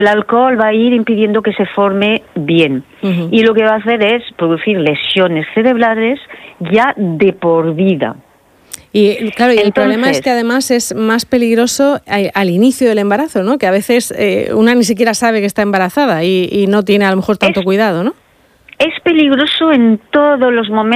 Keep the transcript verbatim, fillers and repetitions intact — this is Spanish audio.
el alcohol va a ir impidiendo que se forme bien. Uh-huh. Y lo que va a hacer es producir lesiones cerebrales ya de por vida. Y claro, y el Entonces, problema es que además es más peligroso al, al inicio del embarazo, ¿no? Que a veces eh, una ni siquiera sabe que está embarazada y, y no tiene a lo mejor tanto es, cuidado, ¿no? Es peligroso en todos los momentos.